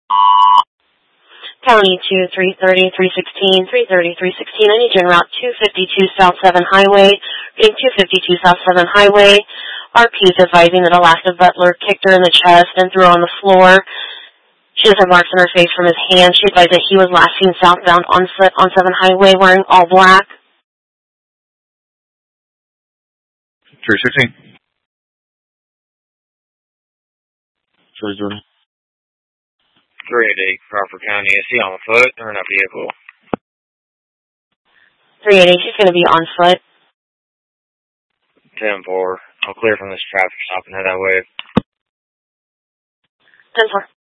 County 2, 330, 316, 330, 316. I need you en route 252 South 7 Highway. Reading 252 South 7 Highway. RP is advising that Alaska Butler kicked her in the chest and threw her on the floor. She has marks on her face from his hand. She advised that he was last seen southbound on foot on 7 Highway wearing all black. 316. Sorry, Jordan. 388 Crawford County. Is he on foot or in a vehicle? 388, she's going to be on foot. 10-4. I'll clear from this traffic stop and head that way. 10-4.